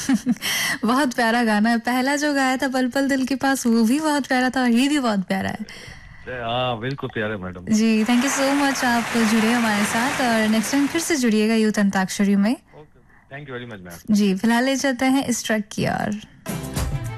बहुत प्यारा गाना है। पहला जो गाया था पल पल दिल के पास, वो भी बहुत प्यारा था और ये भी बहुत प्यारा है। हाँ बिल्कुल प्यारे madam. Ji, thank you so much, आप जुड़े हमारे साथ और नेक्स्ट टाइम फिर से जुड़िएगा यूथ अंताक्षरी में। Okay, thank you very much ma'am. जी, फिलहाल ले चलते हैं इस ट्रैक की ओर।